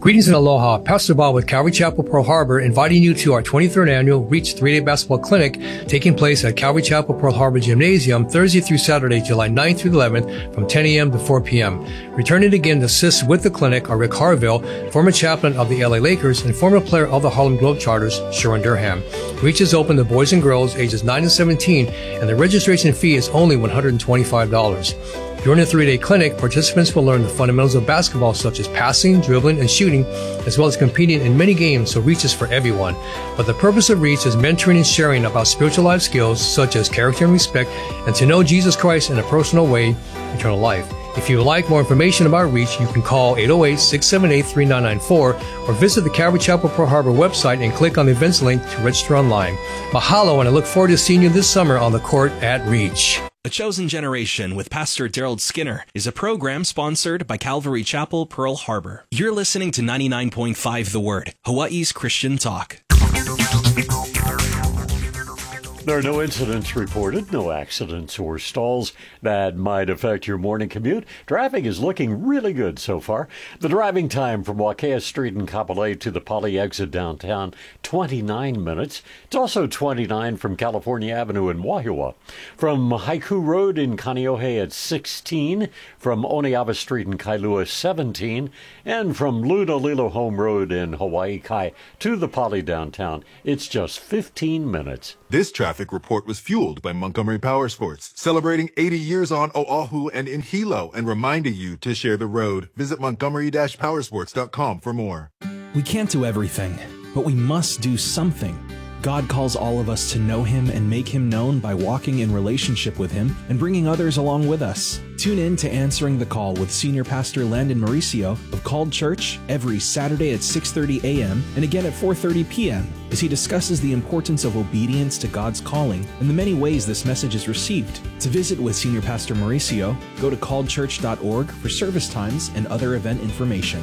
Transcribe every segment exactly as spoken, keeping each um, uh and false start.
Greetings and aloha. Pastor Bob with Calvary Chapel, Pearl Harbor, inviting you to our twenty-third annual Reach three-day basketball clinic taking place at Calvary Chapel, Pearl Harbor Gymnasium Thursday through Saturday, July ninth through eleventh from ten a.m. to four p.m. Returning again to assist with the clinic are Rick Harville, former chaplain of the L A Lakers and former player of the Harlem Globetrotters, Sharon Durham. Reach is open to boys and girls ages nine and seventeen, and the registration fee is only one hundred twenty-five dollars. During the three-day clinic, participants will learn the fundamentals of basketball such as passing, dribbling, and shooting, as well as competing in many games, so Reach is for everyone. But the purpose of Reach is mentoring and sharing about spiritual life skills such as character and respect, and to know Jesus Christ in a personal way, eternal life. If you would like more information about Reach, you can call eight oh eight, six seven eight, three nine nine four or visit the Calvary Chapel Pearl Harbor website and click on the events link to register online. Mahalo, and I look forward to seeing you this summer on the court at Reach. A Chosen Generation with Pastor Daryl Skinner is a program sponsored by Calvary Chapel, Pearl Harbor. You're listening to ninety-nine point five The Word, Hawaii's Christian Talk. There are no incidents reported, no accidents or stalls that might affect your morning commute. Traffic is looking really good so far. The driving time from Wakea Street in Kapolei to the Poly exit downtown, twenty-nine minutes. It's also twenty-nine from California Avenue in Wahiawa. From Haiku Road in Kaneohe at sixteen, from Oneava Street in Kailua, seventeen, and from Lunalilo Home Road in Hawaii Kai to the Poly downtown, it's just fifteen minutes. This traffic report was fueled by Montgomery Power Sports, celebrating eighty years on Oahu and in Hilo, and reminding you to share the road. Visit montgomery dash powersports dot com for more. We can't do everything, but we must do something. God calls all of us to know Him and make Him known by walking in relationship with Him and bringing others along with us. Tune in to Answering the Call with Senior Pastor Landon Mauricio of Called Church every Saturday at six thirty a.m. and again at four thirty p.m. as he discusses the importance of obedience to God's calling and the many ways this message is received. To visit with Senior Pastor Mauricio, go to called church dot org for service times and other event information.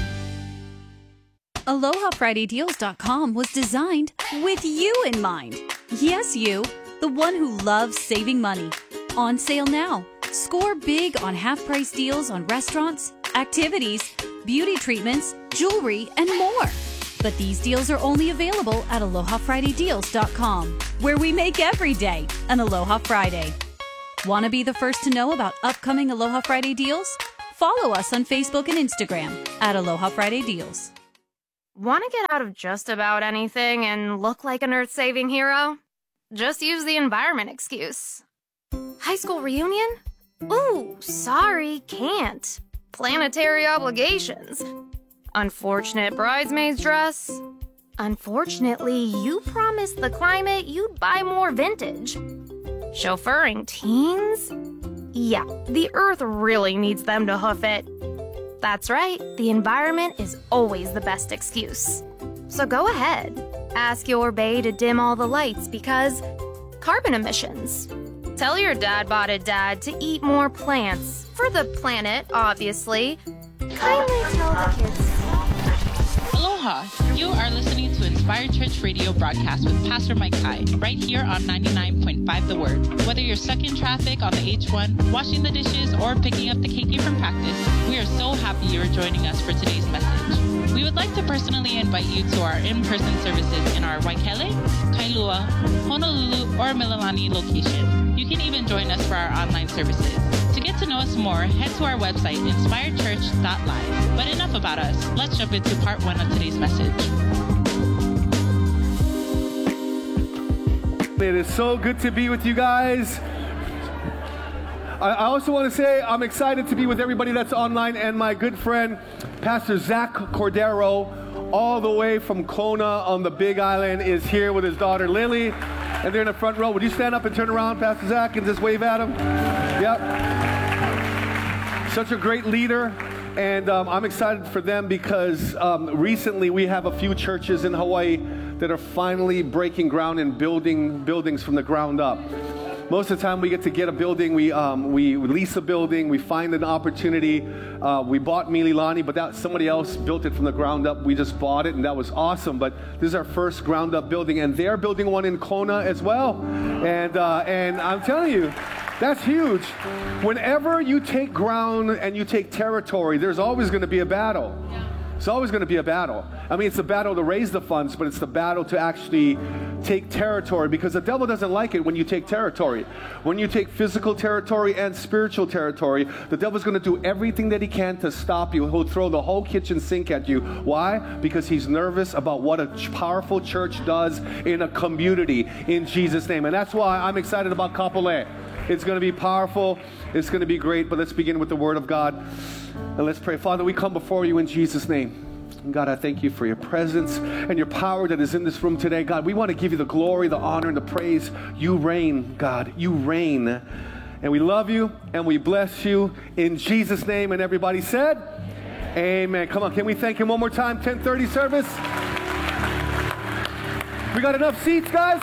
Aloha Friday Deals dot com was designed with you in mind. Yes, you, the one who loves saving money. On sale now. Score big on half-price deals on restaurants, activities, beauty treatments, jewelry, and more. But these deals are only available at Aloha Friday Deals dot com, where we make every day an Aloha Friday. Want to be the first to know about upcoming Aloha Friday deals? Follow us on Facebook and Instagram at Aloha Friday Deals. Want to get out of just about anything and look like an earth-saving hero? Just use the environment excuse. High school reunion? Ooh, sorry, can't. Planetary obligations. Unfortunate bridesmaid's dress. Unfortunately, you promised the climate you'd buy more vintage. Chauffeuring teens? Yeah, the earth really needs them to hoof it. That's right, the environment is always the best excuse. So go ahead, ask your bae to dim all the lights because carbon emissions. Tell your dad-botted dad to eat more plants, for the planet, obviously. Kindly tell the kids. Aloha, you are listening to Inspired Church Radio broadcast with Pastor Mike Kai, right here on ninety-nine point five The Word. Whether you're stuck in traffic on the H one, washing the dishes, or picking up the K K from practice, we are so happy you are joining us for today's message. We would like to personally invite you to our in-person services in our Waikele, Kailua, Honolulu, or Mililani location. You can even join us for our online services. To get to know us more, head to our website, inspired church dot live. But enough about us. Let's jump into part one of today's message. It is so good to be with you guys. I also want to say I'm excited to be with everybody that's online and my good friend, Pastor Zach Cordero, all the way from Kona on the Big Island, is here with his daughter Lily, and they're in the front row. Would you stand up and turn around, Pastor Zach, and just wave at them? Yep. Such a great leader, and um, I'm excited for them because um, recently we have a few churches in Hawaii that are finally breaking ground and building buildings from the ground up. Most of the time we get to get a building, we um, we lease a building, we find an opportunity. Uh, we bought Mililani, but that somebody else built it from the ground up. We just bought it, and that was awesome. But this is our first ground up building, and they're building one in Kona as well. And uh, and I'm telling you, that's huge. Whenever you take ground and you take territory, there's always going to be a battle. It's always going to be a battle. I mean, it's a battle to raise the funds, but it's the battle to actually take territory, because the devil doesn't like it when you take territory. When you take physical territory and spiritual territory, the devil's going to do everything that he can to stop you. He'll throw the whole kitchen sink at you. Why? Because he's nervous about what a powerful church does in a community in Jesus' name. And that's why I'm excited about Kapolei. It's going to be powerful. It's going to be great. But let's begin with the Word of God. And let's pray. Father, we come before you in Jesus' name. And God, I thank you for your presence and your power that is in this room today. God, we want to give you the glory, the honor, and the praise. You reign, God. You reign. And we love you and we bless you in Jesus' name. And everybody said, Amen. Amen. Come on, can we thank him one more time? ten thirty service. We got enough seats, guys?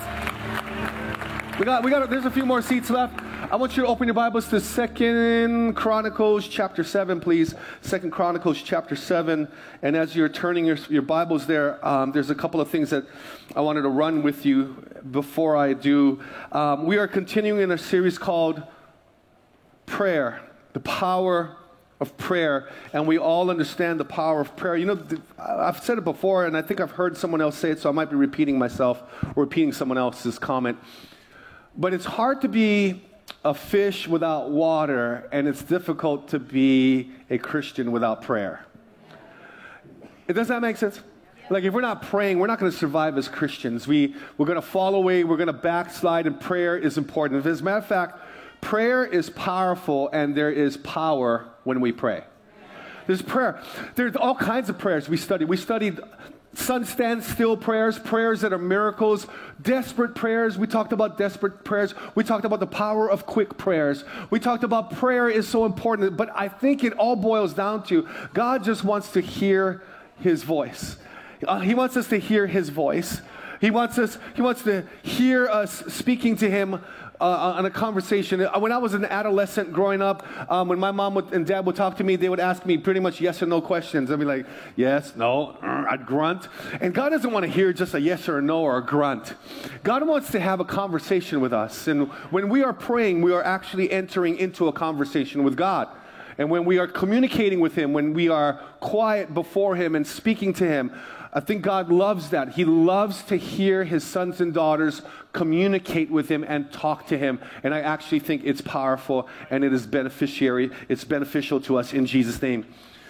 We got, we got, there's a few more seats left. I want you to open your Bibles to Second Chronicles chapter seven, please. Second Chronicles chapter seven. And as you're turning your, your Bibles there, um, there's a couple of things that I wanted to run with you before I do. Um, we are continuing in a series called Prayer, the Power of Prayer. And we all understand the power of prayer. You know, I've said it before, and I think I've heard someone else say it, so I might be repeating myself or repeating someone else's comment. But it's hard to be a fish without water, and it's difficult to be a Christian without prayer. Does that make sense? Like, if we're not praying, we're not going to survive as Christians. We, we're going to fall away, we're going to backslide, and prayer is important. As a matter of fact, prayer is powerful, and there is power when we pray. There's prayer. There's all kinds of prayers we study. We studied sun stand still prayers, prayers that are miracles, desperate prayers. We talked about desperate prayers. We talked about the power of quick prayers. We talked about prayer is so important, but I think it all boils down to God just wants to hear his voice. Uh, he wants us to hear his voice. He wants us, he wants to hear us speaking to him Uh, on a conversation. When I was an adolescent growing up, um, when my mom would, and dad would talk to me, they would ask me pretty much yes or no questions. I'd be like, yes, no, uh, I'd grunt. And God doesn't want to hear just a yes or a no or a grunt. God wants to have a conversation with us. And when we are praying, we are actually entering into a conversation with God. And when we are communicating with him, when we are quiet before him and speaking to him, I think God loves that. He loves to hear his sons and daughters communicate with him and talk to him. And I actually think it's powerful and it is beneficiary. It's beneficial to us in Jesus' name.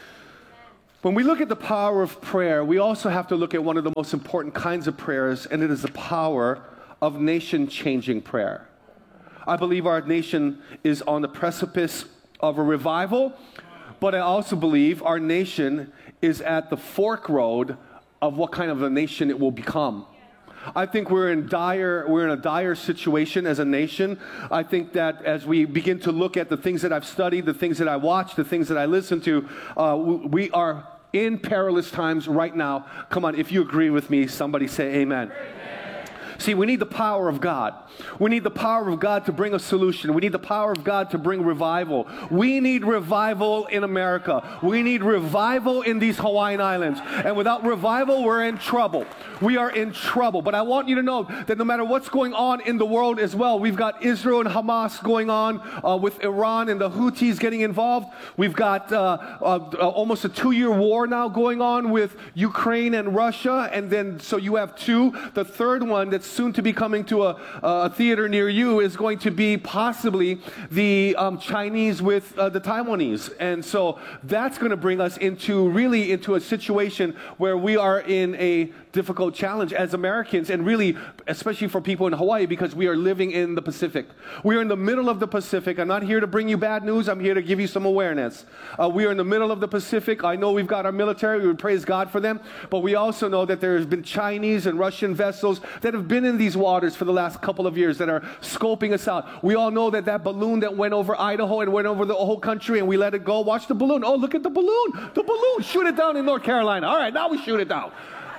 When we look at the power of prayer, we also have to look at one of the most important kinds of prayers, and it is the power of nation-changing prayer. I believe our nation is on the precipice of a revival, but I also believe our nation is at the fork road of what kind of a nation it will become. I think we're in dire, we're in a dire situation as a nation. I think that as we begin to look at the things that I've studied, the things that I watch, the things that I listen to, uh, we are in perilous times right now. Come on, if you agree with me, somebody say amen. See, we need the power of God. We need the power of God to bring a solution. We need the power of God to bring revival. We need revival in America. We need revival in these Hawaiian Islands. And without revival, we're in trouble. We are in trouble. But I want you to know that no matter what's going on in the world as well, we've got Israel and Hamas going on uh, with Iran and the Houthis getting involved. We've got uh, uh, almost a two-year war now going on with Ukraine and Russia. And then, so you have two. The third one that's soon to be coming to a, a theater near you is going to be possibly the um, Chinese with uh, the Taiwanese. And so that's going to bring us into really into a situation where we are in a difficult challenge as Americans, and really especially for people in Hawaii, because we are living in the Pacific. We are in the middle of the Pacific. I'm not here to bring you bad news. I'm here to give you some awareness. Uh, we are in the middle of the Pacific. I know we've got our military. We would praise God for them. But we also know that there has been Chinese and Russian vessels that have been in these waters for the last couple of years that are scoping us out. We all know that that balloon that went over Idaho and went over the whole country and we let it go. Watch the balloon. Oh, look at the balloon. The balloon. Shoot it down in North Carolina. All right, now we shoot it down.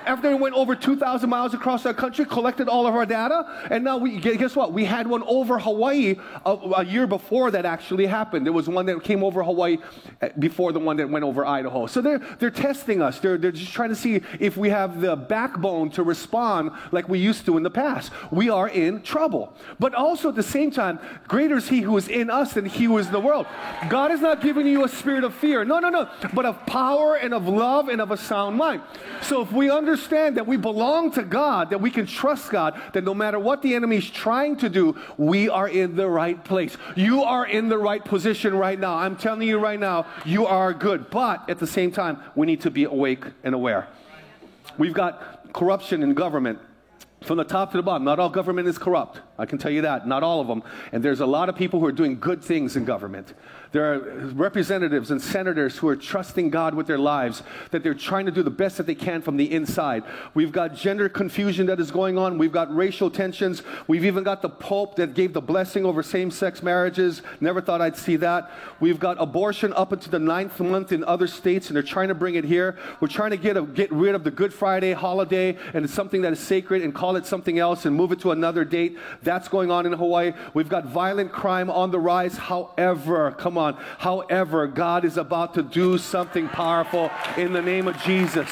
after it went over two thousand miles across our country, collected all of our data, and now we, guess what? We had one over Hawaii a, a year before that actually happened. There was one that came over Hawaii before the one that went over Idaho. So they're, they're testing us. They're, they're just trying to see if we have the backbone to respond like we used to in the past. We are in trouble. But also at the same time, greater is he who is in us than he who is in the world. God is not giving you a spirit of fear. No, no, no. But of power and of love and of a sound mind. So if we understand that we belong to God, that we can trust God, that no matter what the enemy is trying to do, we are in the right place. You are in the right position right now. I'm telling you right now, you are good. But at the same time, we need to be awake and aware. We've got corruption in government. From the top to the bottom, not all government is corrupt. I can tell you that, not all of them. And there's a lot of people who are doing good things in government. There are representatives and senators who are trusting God with their lives, that they're trying to do the best that they can from the inside. We've got gender confusion that is going on. We've got racial tensions. We've even got the Pope that gave the blessing over same-sex marriages. Never thought I'd see that. We've got abortion up into the ninth month in other states, and they're trying to bring it here. We're trying to get, a, get rid of the Good Friday holiday, and it's something that is sacred, and call it something else and move it to another date. That's going on in Hawaii. We've got violent crime on the rise. However, come on, however, God is about to do something powerful in the name of Jesus.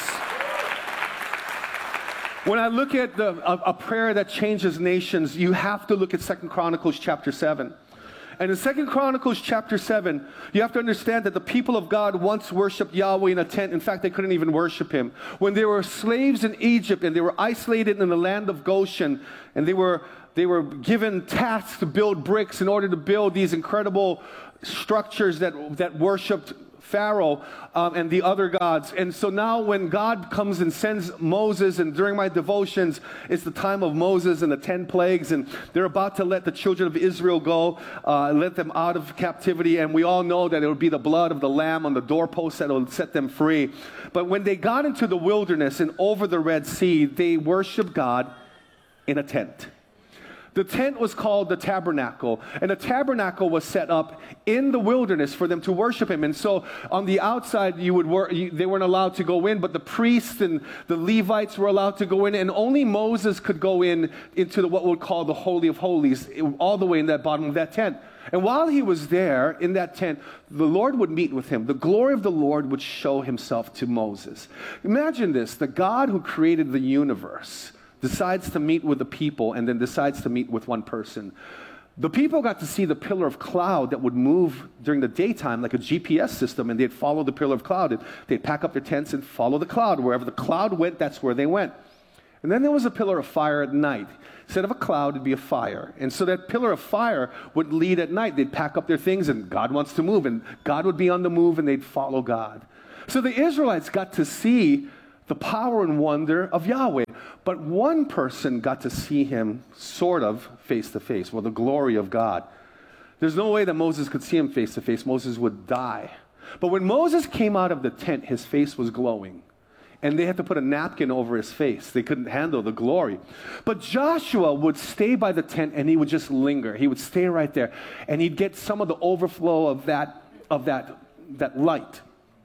When I look at the, a, a prayer that changes nations, you have to look at Second Chronicles chapter seven. And in Second Chronicles chapter seven, you have to understand that the people of God once worshipped Yahweh in a tent. In fact, they couldn't even worship him. When they were slaves in Egypt and they were isolated in the land of Goshen, and they were, they were given tasks to build bricks in order to build these incredible structures that, that worshipped Pharaoh um, and the other gods. And so now when God comes and sends Moses, and during my devotions, it's the time of Moses and the ten plagues, and they're about to let the children of Israel go, uh, let them out of captivity, and we all know that it would be the blood of the lamb on the doorpost that will set them free. But when they got into the wilderness and over the Red Sea, they worshiped God in a tent. The tent was called the tabernacle, and the tabernacle was set up in the wilderness for them to worship him. And so on the outside, you would wor- you, they weren't allowed to go in, but the priests and the Levites were allowed to go in, and only Moses could go in into the, what we'll call the Holy of Holies, all the way in that bottom of that tent. And while he was there in that tent, the Lord would meet with him. The glory of the Lord would show himself to Moses. Imagine this, the God who created the universe decides to meet with the people, and then decides to meet with one person. The people got to see the pillar of cloud that would move during the daytime like a G P S system, and they'd follow the pillar of cloud, and they'd pack up their tents and follow the cloud. Wherever the cloud went, that's where they went. And then there was a pillar of fire at night. Instead of a cloud, it'd be a fire. And so that pillar of fire would lead at night. They'd pack up their things, and God wants to move, and God would be on the move, and they'd follow God. So the Israelites got to see the power and wonder of Yahweh. But one person got to see him sort of face to face, well, the glory of God. There's no way that Moses could see him face to face. Moses would die. But when Moses came out of the tent, his face was glowing. And they had to put a napkin over his face. They couldn't handle the glory. But Joshua would stay by the tent, and he would just linger. He would stay right there. And he'd get some of the overflow of that, of that, that light.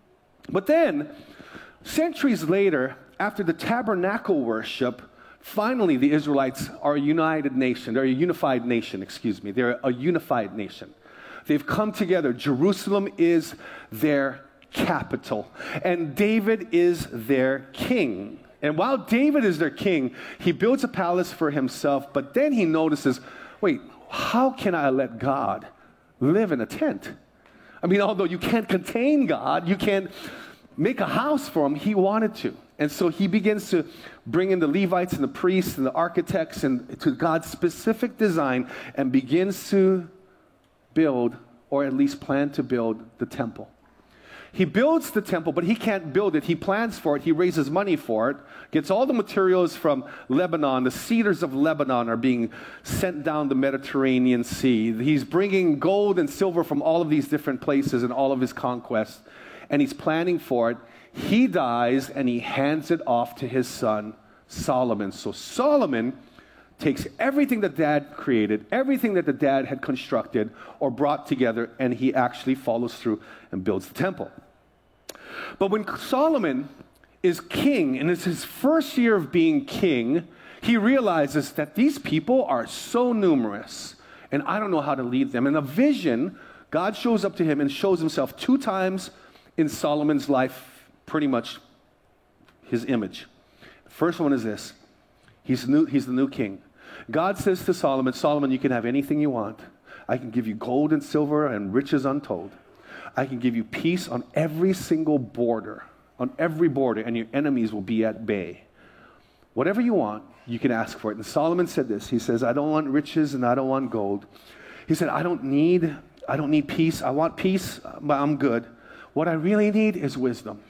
But then, centuries later, after the tabernacle worship, finally the Israelites are a united nation. They're a unified nation, excuse me. They're a unified nation. They've come together. Jerusalem is their capital, and David is their king. And while David is their king, he builds a palace for himself, but then he notices, wait, how can I let God live in a tent? I mean, although you can't contain God, you can't make a house for him, he wanted to. And so he begins to bring in the Levites and the priests and the architects and to God's specific design, and begins to build, or at least plan to build, the temple. He builds the temple, but he can't build it. He plans for it. He raises money for it, gets all the materials from Lebanon. The cedars of Lebanon are being sent down the Mediterranean Sea. He's bringing gold and silver from all of these different places in all of his conquests, and he's planning for it. He dies, and he hands it off to his son, Solomon. So Solomon takes everything that dad created, everything that the dad had constructed or brought together, and he actually follows through and builds the temple. But when Solomon is king, and it's his first year of being king, he realizes that these people are so numerous, and I don't know how to lead them. In a vision, God shows up to him and shows himself two times in Solomon's life, pretty much his image. The first one is this. He's, new, he's the new king. God says to Solomon, Solomon, you can have anything you want. I can give you gold and silver and riches untold. I can give you peace on every single border, on every border, and your enemies will be at bay. Whatever you want, you can ask for it. And Solomon said this. He says, I don't want riches and I don't want gold. He said, I don't need, I don't need peace. I want peace, but I'm good. What I really need is wisdom.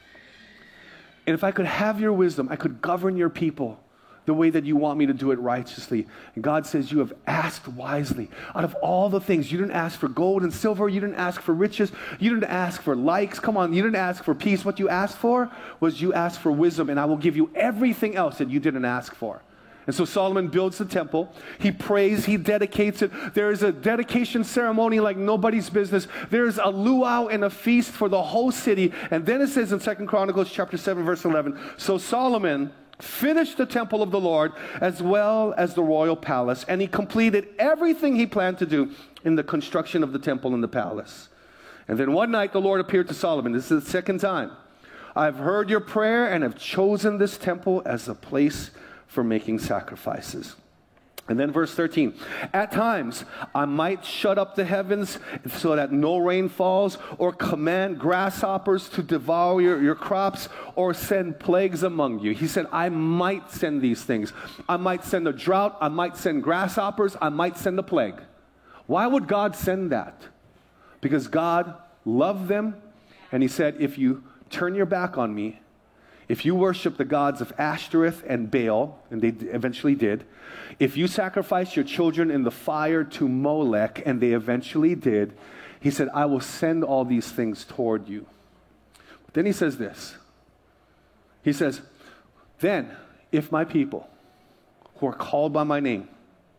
And if I could have your wisdom, I could govern your people the way that you want me to do it righteously. And God says, you have asked wisely. Out of all the things, you didn't ask for gold and silver. You didn't ask for riches. You didn't ask for likes. Come on, you didn't ask for peace. What you asked for was you asked for wisdom, and I will give you everything else that you didn't ask for. And so Solomon builds the temple. He prays. He dedicates it. There is a dedication ceremony like nobody's business. There is a luau and a feast for the whole city. And then it says in Second Chronicles chapter seven, verse eleven, so Solomon finished the temple of the Lord as well as the royal palace, and he completed everything he planned to do in the construction of the temple and the palace. And then one night the Lord appeared to Solomon. This is the second time. I've heard your prayer and have chosen this temple as a place for making sacrifices. And then verse thirteen, at times I might shut up the heavens so that no rain falls, or command grasshoppers to devour your, your crops, or send plagues among you. He said, I might send these things. I might send a drought. I might send grasshoppers. I might send a plague. Why would God send that? Because God loved them, and he said, if you turn your back on me, if you worship the gods of Ashtoreth and Baal, and they eventually did, if you sacrifice your children in the fire to Molech, and they eventually did, he said, I will send all these things toward you. But then he says this. He says, then if my people who are called by my name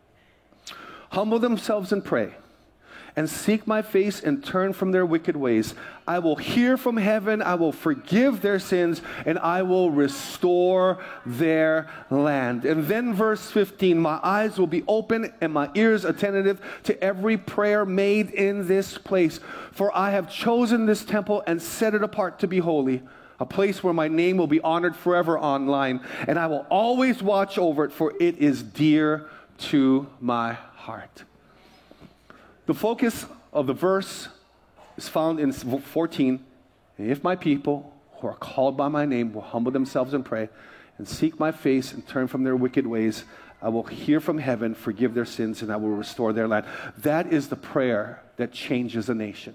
humble themselves and pray, and seek my face and turn from their wicked ways, I will hear from heaven, I will forgive their sins, and I will restore their land. And then verse fifteen, my eyes will be open and my ears attentive to every prayer made in this place. For I have chosen this temple and set it apart to be holy, a place where my name will be honored forever online, and I will always watch over it, for it is dear to my heart. The focus of the verse is found in fourteen. If my people who are called by my name will humble themselves and pray and seek my face and turn from their wicked ways, I will hear from heaven, forgive their sins, and I will restore their land. That is the prayer that changes a nation.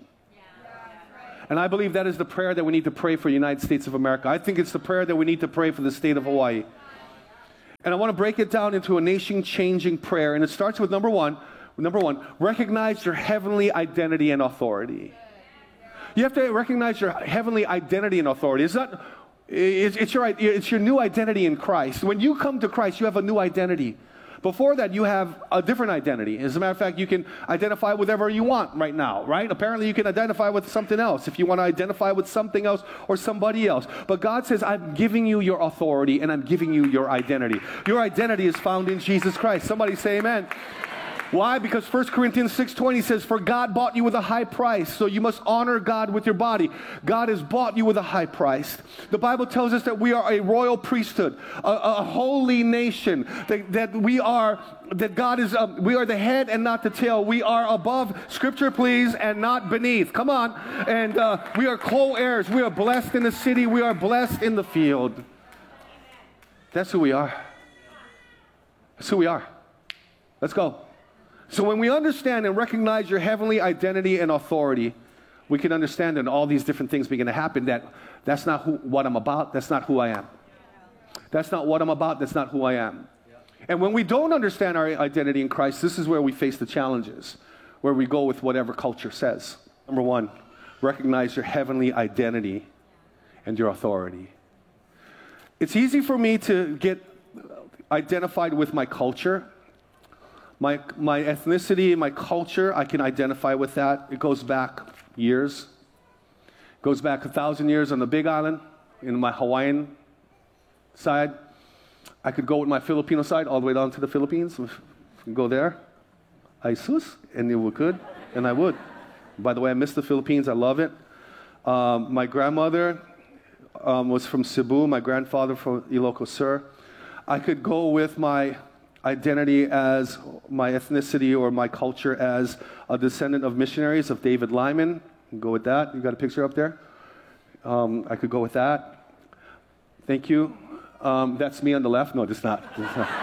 And I believe that is the prayer that we need to pray for the United States of America. I think it's the prayer that we need to pray for the state of Hawaii. And I want to break it down into a nation-changing prayer. And it starts with number one, Number one, recognize your heavenly identity and authority. You have to recognize your heavenly identity and authority. It's not, it's, it's, your, it's your new identity in Christ. When you come to Christ, you have a new identity. Before that, you have a different identity. As a matter of fact, you can identify with whatever you want right now, right? Apparently, you can identify with something else if you want to identify with something else or somebody else. But God says, I'm giving you your authority and I'm giving you your identity. Your identity is found in Jesus Christ. Somebody say amen. Why? Because First Corinthians six twenty says, for God bought you with a high price, so you must honor God with your body. God has bought you with a high price. The Bible tells us that we are a royal priesthood, a, a holy nation, that, that we are, that God is, um, we are the head and not the tail. We are above, scripture please, and not beneath. Come on. And uh, we are co-heirs. We are blessed in the city. We are blessed in the field. That's who we are. That's who we are. Let's go. So when we understand and recognize your heavenly identity and authority, we can understand that all these different things begin to happen, that that's not who, what I'm about, that's not who I am. That's not what I'm about, that's not who I am. And when we don't understand our identity in Christ, this is where we face the challenges, where we go with whatever culture says. Number one, recognize your heavenly identity and your authority. It's easy for me to get identified with my culture. My, my ethnicity, my culture, I can identify with that. It goes back years. It goes back a thousand years on the Big Island, in my Hawaiian side. I could go with my Filipino side all the way down to the Philippines. Go there. Isus, and it could, and I would. By the way, I miss the Philippines. I love it. Um, my grandmother um, was from Cebu. My grandfather from Ilocos Sur. I could go with my identity as my ethnicity or my culture as a descendant of missionaries of David Lyman. Go with that. You got a picture up there? Um, I could go with that. Thank you. Um, that's me on the left. No, it's not. It's not.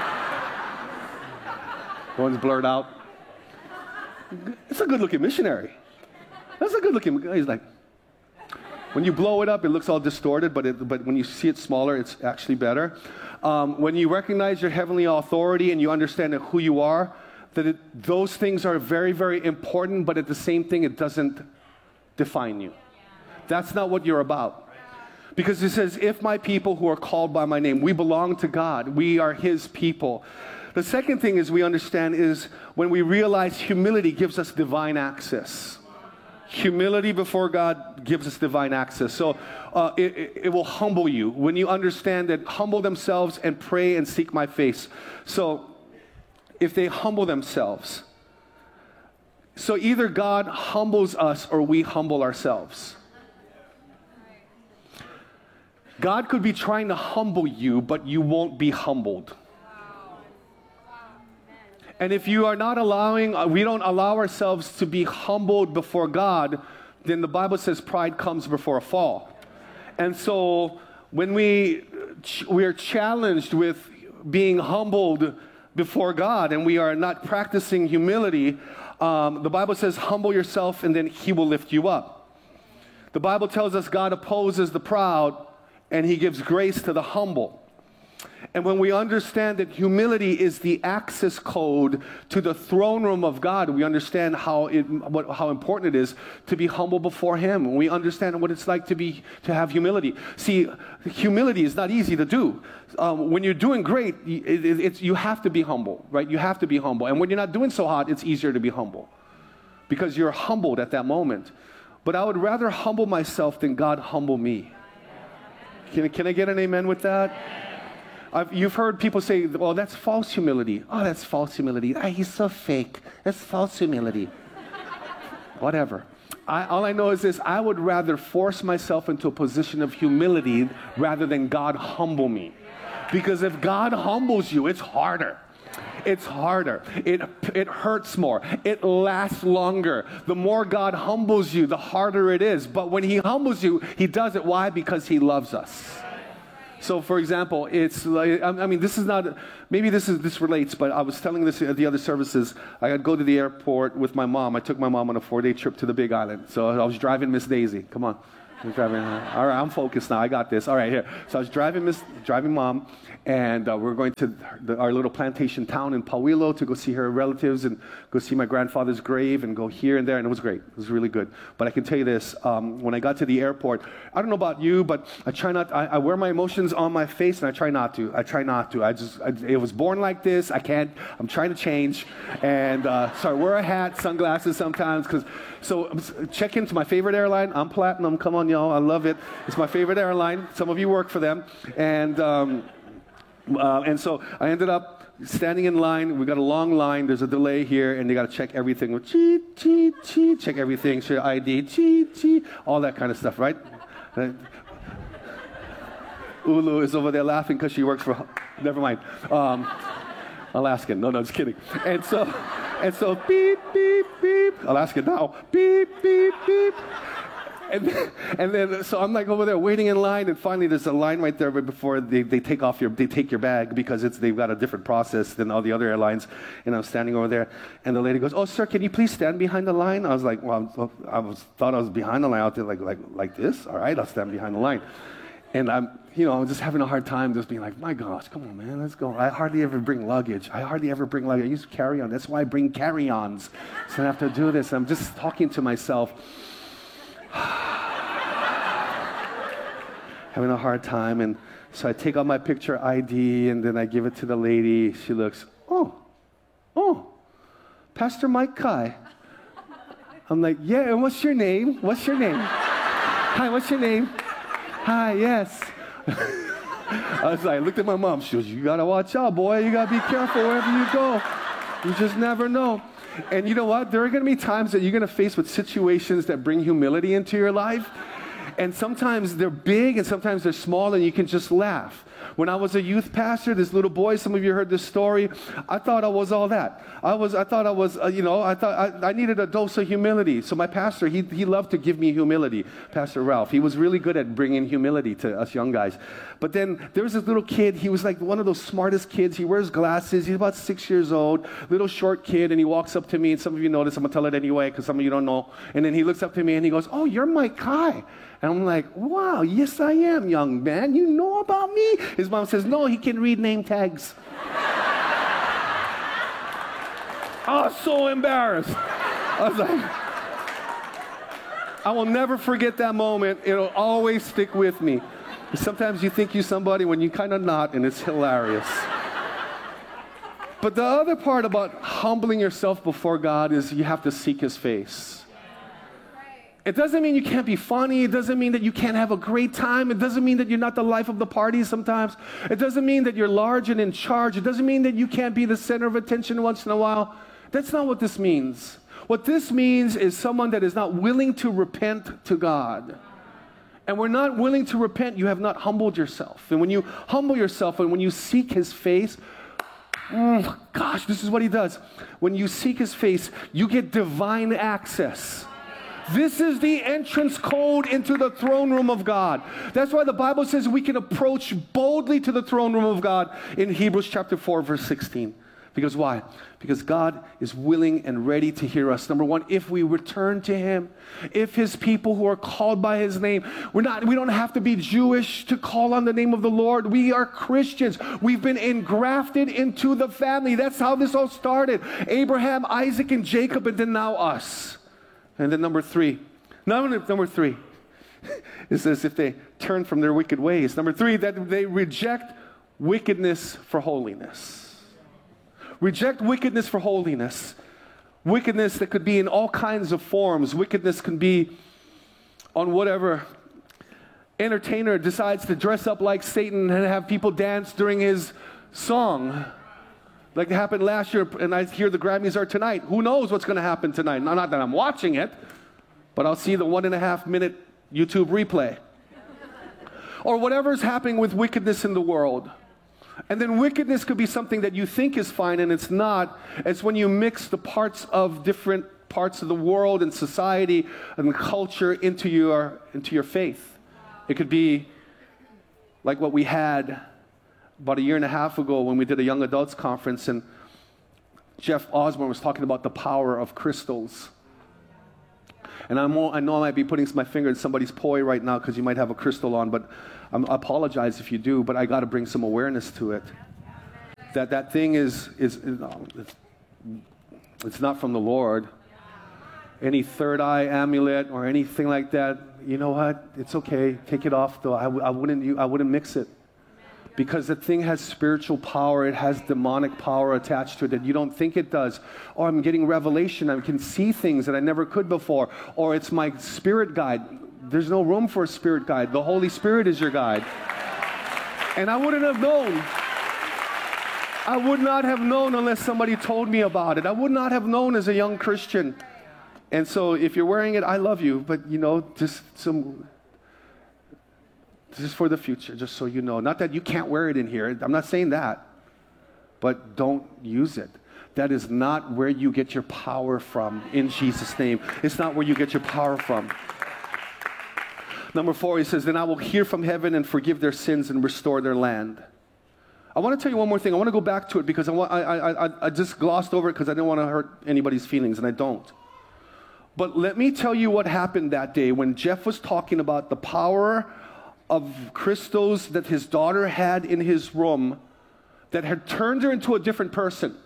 One's blurred out. It's a good-looking missionary. That's a good-looking guy. He's like, when you blow it up, it looks all distorted, but it, but when you see it smaller, it's actually better. Um, when you recognize your heavenly authority and you understand who you are, that it, those things are very, very important, but at the same thing, it doesn't define you. That's not what you're about. Because it says, if my people who are called by my name, we belong to God. We are his people. The second thing is we understand is when we realize humility gives us divine access. Humility before God gives us divine access. So uh, it, it, it will humble you when you understand that humble themselves and pray and seek my face. So if they humble themselves, so either God humbles us or we humble ourselves. God could be trying to humble you, but you won't be humbled. And if you are not allowing, we don't allow ourselves to be humbled before God, then the Bible says pride comes before a fall. And so when we, we are challenged with being humbled before God and we are not practicing humility, um, the Bible says humble yourself and then he will lift you up. The Bible tells us God opposes the proud and he gives grace to the humble. And when we understand that humility is the access code to the throne room of God, we understand how it, what, how important it is to be humble before him. And we understand what it's like to be to have humility. See, humility is not easy to do. Um, when you're doing great, it, it, it's, you have to be humble, right? You have to be humble. And when you're not doing so hot, it's easier to be humble because you're humbled at that moment. But I would rather humble myself than God humble me. Can, can I get an amen with that? I've, you've heard people say, well, that's false humility. Oh, that's false humility. Ah, he's so fake. That's false humility. Whatever. I, all I know is this. I would rather force myself into a position of humility rather than God humble me. Because if God humbles you, it's harder. It's harder. It, it hurts more. It lasts longer. The more God humbles you, the harder it is. But when he humbles you, he does it. Why? Because he loves us. So, for example, it's like, I mean, this is not, maybe this is this relates, but I was telling this at the other services. I had to go to the airport with my mom. I took my mom on a four-day trip to the Big Island. So I was driving Miss Daisy. Come on. I was driving her. All right, I'm focused now. I got this. All right, here. So I was driving Miss, driving mom, and uh, we we're going to the, our little plantation town in Pauilo to go see her relatives and go see my grandfather's grave and go here and there, and it was great. It was really good. But I can tell you this, um, when I got to the airport, I don't know about you, but I try not, I, I wear my emotions on my face, and I try not to. I try not to. I just, I, it was born like this. I can't, I'm trying to change. And uh, so I wear a hat, sunglasses sometimes, because, so check into my favorite airline. I'm Platinum. Come on, y'all. I love it. It's my favorite airline. Some of you work for them. And, um, Uh, and so I ended up standing in line. We got a long line. There's a delay here, and they got to check everything. Cheat, cheat, cheat. Check everything. Share I D. Cheat, cheat. All that kind of stuff, right? right? Ulu is over there laughing because she works for. Never mind. Um, Alaskan. No, no, just kidding. And so, and so, beep, beep, beep. Alaskan now. Beep, beep, beep. And then, and then, so I'm like over there waiting in line, and finally there's a line right there right before they, they take off your, they take your bag because it's, they've got a different process than all the other airlines. And I'm standing over there, and the lady goes, "Oh, sir, can you please stand behind the line?" I was like, well, I was, thought I was behind the line out there, like, like, like this. All right, I'll stand behind the line. And I'm, you know, I'm just having a hard time just being like, my gosh, come on, man, let's go. I hardly ever bring luggage. I hardly ever bring luggage. I use carry-on. That's why I bring carry-ons. So I have to do this. I'm just talking to myself. Having a hard time, and so I take out my picture I D, and then I give it to the lady. She looks, oh, oh, Pastor Mike Kai. I'm like, yeah, and what's your name? What's your name? Hi, what's your name? Hi, yes. I was like, I looked at my mom. She goes, you got to watch out, boy. You got to be careful wherever you go. You just never know. And you know what? There are going to be times that you're going to face with situations that bring humility into your life. And sometimes they're big and sometimes they're small and you can just laugh. When I was a youth pastor, this little boy, some of you heard this story, I thought I was all that. I was, I thought I was, uh, you know, I thought I, I needed a dose of humility. So my pastor, he, he loved to give me humility, Pastor Ralph. He was really good at bringing humility to us young guys. But then there was this little kid, he was like one of those smartest kids. He wears glasses, he's about six years old, little short kid, and he walks up to me, and some of you notice, I'm going to tell it anyway, because some of you don't know. And then he looks up to me and he goes, oh, you're Mike Kai. And I'm like, wow, yes I am, young man. You know about me? His mom says, no, he can read name tags. I was so embarrassed. I was like, I will never forget that moment. It'll always stick with me. Sometimes you think you're somebody when you're kind of not, and it's hilarious. But the other part about humbling yourself before God is you have to seek His face. It doesn't mean you can't be funny. It doesn't mean that you can't have a great time. It doesn't mean that you're not the life of the party sometimes. It doesn't mean that you're large and in charge. It doesn't mean that you can't be the center of attention once in a while. That's not what this means. What this means is someone that is not willing to repent to God. And we're not willing to repent, you have not humbled yourself. And when you humble yourself and when you seek His face, mm, gosh, this is what He does. When you seek His face, you get divine access. This is the entrance code into the throne room of God. That's why the Bible says we can approach boldly to the throne room of God in Hebrews chapter four, verse sixteen. Because why? Because God is willing and ready to hear us. Number one, if we return to Him, if His people who are called by His name, we're not, we don't have to be Jewish to call on the name of the Lord. We are Christians. We've been engrafted into the family. That's how this all started. Abraham, Isaac, and Jacob, and then now us. And then number three, number, number three, it says if they turn from their wicked ways. Number three, that they reject wickedness for holiness. Reject wickedness for holiness. Wickedness that could be in all kinds of forms. Wickedness can be on whatever entertainer decides to dress up like Satan and have people dance during his song. Like it happened last year, and I hear the Grammys are tonight. Who knows what's going to happen tonight? Not that I'm watching it, but I'll see the one and a half minute YouTube replay. Or whatever's happening with wickedness in the world. And then wickedness could be something that you think is fine and it's not. It's when you mix the parts of different parts of the world and society and culture into your, into your faith. It could be like what we had about a year and a half ago when we did a young adults conference, and Jeff Osborne was talking about the power of crystals. And I'm, I know I might be putting my finger in somebody's poi right now because you might have a crystal on, but I'm, I apologize if you do, but I got to bring some awareness to it. That that thing is, is, is it's, it's not from the Lord. Any third eye amulet or anything like that, you know what? It's okay. Take it off, though. I, I, wouldn't, I wouldn't mix it. Because the thing has spiritual power, it has demonic power attached to it that you don't think it does. Or I'm getting revelation, I can see things that I never could before. Or it's my spirit guide. There's no room for a spirit guide. The Holy Spirit is your guide. And I wouldn't have known. I would not have known unless somebody told me about it. I would not have known as a young Christian. And so if you're wearing it, I love you. But, you know, just some... This is for the future, just so you know. Not that you can't wear it in here. I'm not saying that. But don't use it. That is not where you get your power from, in Jesus' name. It's not where you get your power from. Number four, he says, then I will hear from heaven and forgive their sins and restore their land. I want to tell you one more thing. I want to go back to it because I, want, I, I, I just glossed over it because I didn't want to hurt anybody's feelings, and I don't. But let me tell you what happened that day when Jeff was talking about the power of crystals that his daughter had in his room that had turned her into a different person.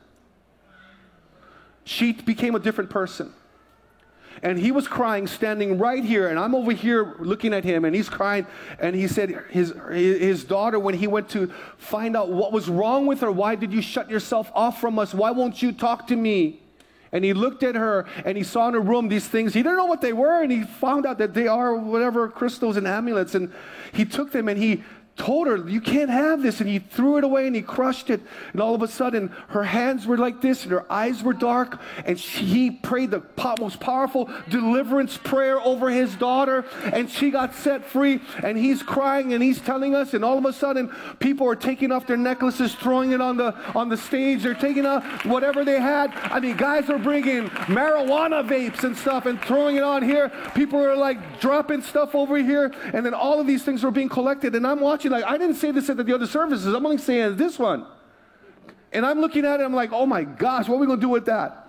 She became a different person. And he was crying standing right here, and I'm over here looking at him, and he's crying, and he said his, his daughter, when he went to find out what was wrong with her, why did you shut yourself off from us? Why won't you talk to me? And he looked at her, and he saw in her room these things. He didn't know what they were, and he found out that they are whatever crystals and amulets. And he took them, and he told her, you can't have this. And he threw it away and he crushed it. And all of a sudden, her hands were like this and her eyes were dark. And she, he prayed the most powerful deliverance prayer over his daughter. And she got set free. And he's crying and he's telling us. And all of a sudden, people are taking off their necklaces, throwing it on the, on the stage. They're taking off whatever they had. I mean, guys are bringing marijuana vapes and stuff and throwing it on here. People are like dropping stuff over here. And then all of these things were being collected. And I'm watching. Like, I didn't say this at the other services. I'm only saying this one. And I'm looking at it, I'm like, oh my gosh, what are we going to do with that?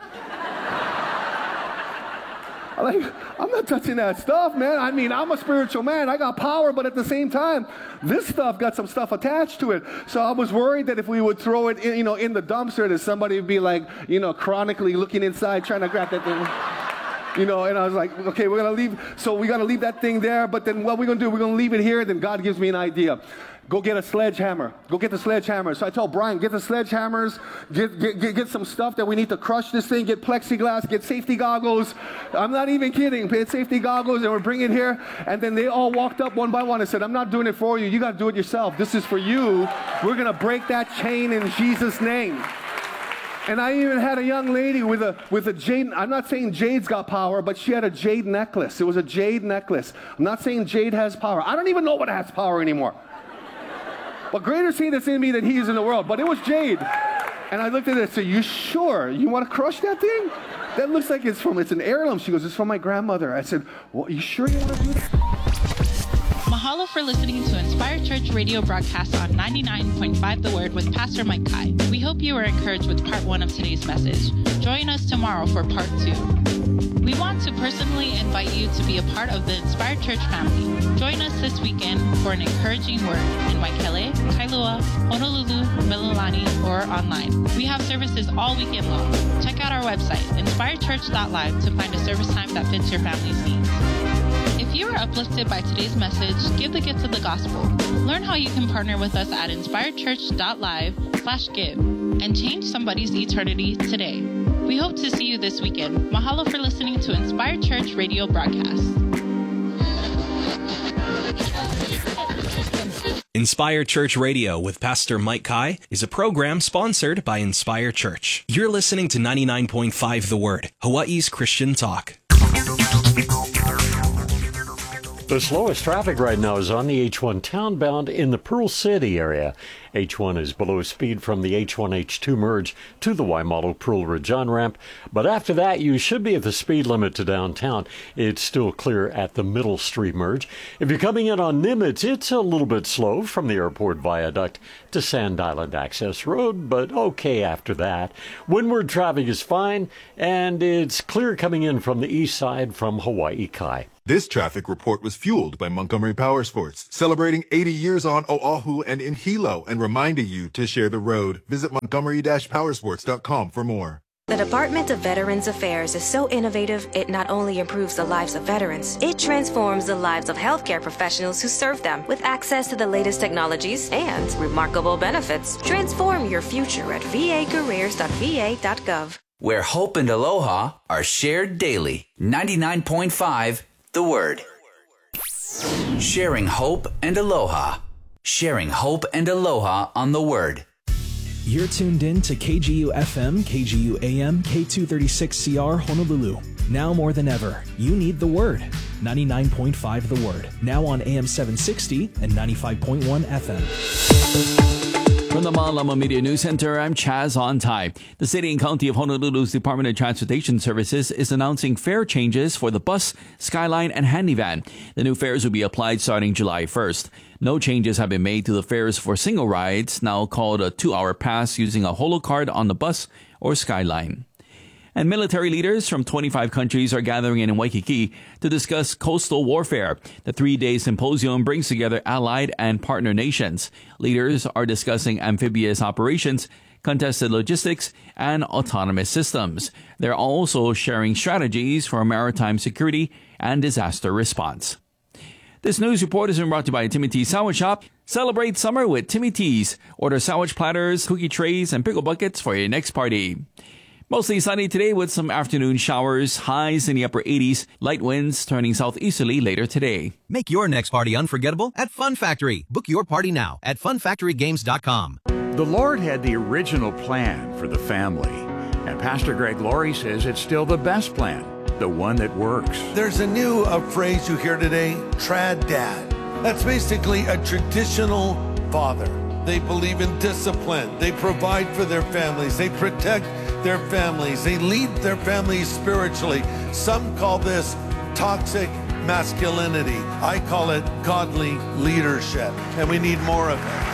I'm like, I'm not touching that stuff, man. I mean, I'm a spiritual man. I got power, but at the same time, this stuff got some stuff attached to it. So I was worried that if we would throw it in, you know, in the dumpster, that somebody would be like, you know, chronically looking inside, trying to grab that thing. You know, and I was like, okay, we're going to leave. So we got to leave that thing there. But then what we're going to do, we're going to leave it here. Then God gives me an idea. Go get a sledgehammer. Go get the sledgehammer. So I told Brian, get the sledgehammers. Get, get, get, get some stuff that we need to crush this thing. Get plexiglass. Get safety goggles. I'm not even kidding. Get safety goggles, and we're bringing it here. And then they all walked up one by one and said, I'm not doing it for you. You got to do it yourself. This is for you. We're going to break that chain in Jesus' name. And I even had a young lady with a with a jade. I'm not saying Jade's got power, but she had a jade necklace. It was a jade necklace. I'm not saying Jade has power. I don't even know what has power anymore. But greater is he that's in me than he is in the world. But it was jade. And I looked at it and said, you sure? You want to crush that thing? That looks like it's from, it's an heirloom. She goes, it's from my grandmother. I said, well, you sure you want to do that? Mahalo for listening to Inspired Church radio broadcast on ninety-nine point five The Word with Pastor Mike Kai. We hope you were encouraged with part one of today's message. Join us tomorrow for part two. We want to personally invite you to be a part of the Inspired Church family. Join us this weekend for an encouraging word in Waikele, Kailua, Honolulu, Mililani, or online. We have services all weekend long. Check out our website, inspired church dot live, to find a service time that fits your family's needs. If you were uplifted by today's message, give the gift of the gospel. Learn how you can partner with us at inspired church dot live slash give and change somebody's eternity today. We hope to see you this weekend. Mahalo for listening to Inspired Church radio broadcast. Inspire Church Radio with Pastor Mike Kai is a program sponsored by Inspire Church. You're listening to ninety-nine point five The Word, Hawaii's Christian talk. The slowest traffic right now is on the H one townbound in the Pearl City area. H one is below speed from the H one H two merge to the Waimalu Pearl Ridge on-ramp. But after that, you should be at the speed limit to downtown. It's still clear at the Middle Street merge. If you're coming in on Nimitz, it's a little bit slow from the airport viaduct to Sand Island Access Road, but okay after that. Windward traffic is fine, and it's clear coming in from the east side from Hawaii Kai. This traffic report was fueled by Montgomery Power Sports, celebrating eighty years on Oahu and in Hilo, and reminding you to share the road. Visit montgomery dash powersports dot com for more. The Department of Veterans Affairs is so innovative, it not only improves the lives of veterans, it transforms the lives of healthcare professionals who serve them with access to the latest technologies and remarkable benefits. Transform your future at v a careers dot v a dot gov. Where hope and aloha are shared daily. ninety-nine point five The Word. Sharing hope and aloha. Sharing hope and aloha on The Word. You're tuned in to K G U F M, K G U A M, K two thirty-six C R Honolulu. Now more than ever, you need The Word. ninety-nine point five The Word. Now on A M seven sixty and ninety-five point one F M. From the Malama Media News Center, I'm Chaz Ontai. The City and County of Honolulu's Department of Transportation Services is announcing fare changes for the bus, Skyline, and Handyvan. The new fares will be applied starting July first. No changes have been made to the fares for single rides, now called a two-hour pass using a holo card on the bus or Skyline. And military leaders from twenty-five countries are gathering in Waikiki to discuss coastal warfare. The three-day symposium brings together allied and partner nations. Leaders are discussing amphibious operations, contested logistics, and autonomous systems. They're also sharing strategies for maritime security and disaster response. This news report is brought to you by Timmy T's Sandwich Shop. Celebrate summer with Timmy T's. Order sandwich platters, cookie trays, and pickle buckets for your next party. Mostly sunny today with some afternoon showers, highs in the upper eighties, light winds turning southeasterly later today. Make your next party unforgettable at Fun Factory. Book your party now at fun factory games dot com. The Lord had the original plan for the family, and Pastor Greg Laurie says it's still the best plan, the one that works. There's a new uh, phrase you hear today, trad dad. That's basically a traditional father. They believe in discipline. They provide for their families. They protect their families. They lead their families spiritually. Some call this toxic masculinity. I call it godly leadership, and we need more of it.